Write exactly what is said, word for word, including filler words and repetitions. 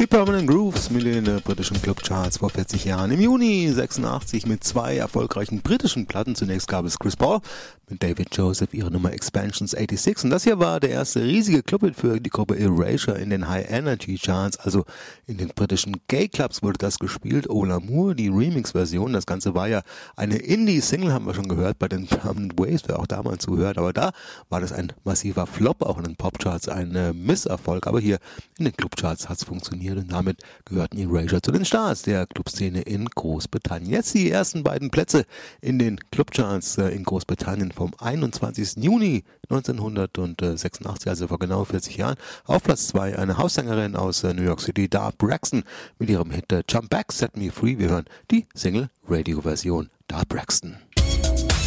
Die Permanent Grooves mit den äh, britischen Clubcharts vor vierzig Jahren. Im Juni sechsundachtzig mit zwei erfolgreichen britischen Platten. Zunächst gab es Chris Paul mit David Joseph, ihre Nummer Expansions sechsundachtzig. Und das hier war der erste riesige Clubhit für die Gruppe Erasure in den High Energy Charts. Also in den britischen Gay Clubs wurde das gespielt. Oh L'Amour, die Remix-Version. Das Ganze war ja eine Indie-Single, haben wir schon gehört bei den Permanent Waves, wer auch damals zuhört. Aber da war das ein massiver Flop, auch in den Popcharts ein äh, Misserfolg. Aber hier in den Clubcharts hat es funktioniert und damit gehörten Erasure zu den Stars der Clubszene in Großbritannien. Jetzt die ersten beiden Plätze in den Clubcharts äh, in Großbritannien vom einundzwanzigsten Juni neunzehnhundertsechsundachtzig, also vor genau vierzig Jahren. Auf Platz zwei eine Haussängerin aus äh, New York City, Da Braxton, mit ihrem Hit äh, Jump Back, Set Me Free. Wir hören die Single-Radio-Version Da Braxton.